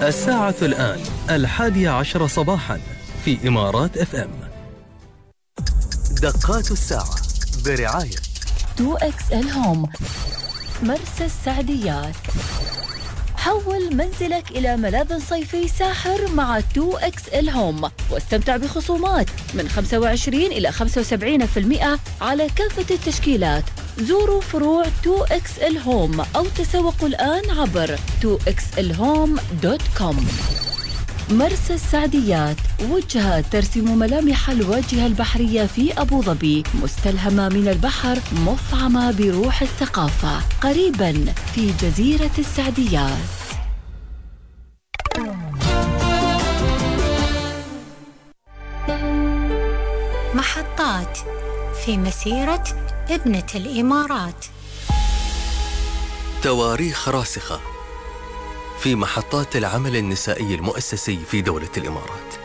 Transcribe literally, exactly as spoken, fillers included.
الساعة الآن الحادية عشر صباحا في إمارات اف ام. دقات الساعة برعاية تو إكس إل هوم، مرسى السعديات. حول منزلك إلى ملاذ صيفي ساحر مع تو إكس إل هوم، واستمتع بخصومات من خمسة وعشرين إلى خمسة وسبعين بالمئة على كافة التشكيلات. زوروا فروع تو إكس إل هوم أو تسوقوا الآن عبر تو إكس إل هوم دوت كوم. مرسى السعديات، وجهة ترسم ملامح الواجهة البحرية في أبو ظبي، مستلهمة من البحر، مفعمة بروح الثقافة، قريباً في جزيرة السعديات. محطات في مسيرة ابنة الإمارات. تواريخ راسخة في محطات العمل النسائي المؤسسي في دولة الإمارات.